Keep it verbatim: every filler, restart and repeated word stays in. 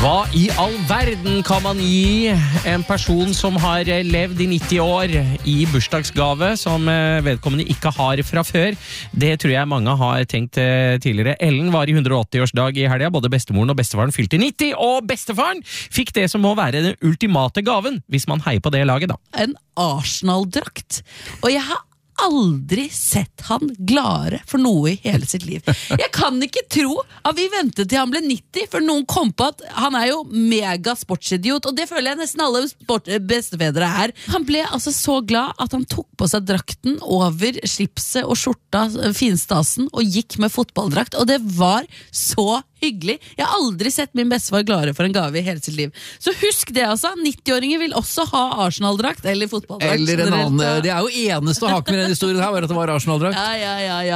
Hva i all verden kan man gi en person som har levd i nitti år i bursdagsgave som vedkommende ikke har fra før? Det tror jeg mange har tenkt tidligere. Ellen var i hundre og åtti-årsdag i helga. Både bestemoren og bestefaren fylte nitti, og bestefaren fikk det som må være den ultimate gaven, hvis man heier på det laget da. En Arsenal-drakt. Og jeg har aldri sett han gladere for noe i hele sitt liv. Jeg kan ikke tro at vi ventet til han ble nitti, for noen kom på at han er jo mega sportsidiot, og det føler jeg nesten alle sport- bestefedre er. Han ble altså så glad at han tok på seg drakten over slipset og skjorta, finstasen, og gikk med fotballdrakt, og det var så hyggelig. Jeg har aldri sett min bestefar gladere for en gave i hele sitt liv. Så husk det altså, nitti-åringer vil også ha Arsenal-drakt eller fotballdrakt. Eller en annen, det er jo eneste å hake med den historien her, var at det var Arsenal-drakt. Ja, ja, ja, ja.